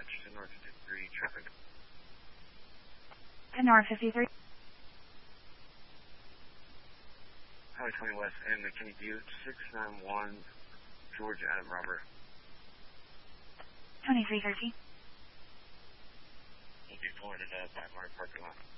10 North 53 traffic. 10 North 53. Highway 20 West and McKinney Butte, 691 George Adam Robert. 2313. We'll be pulling into Blackmart parking lot.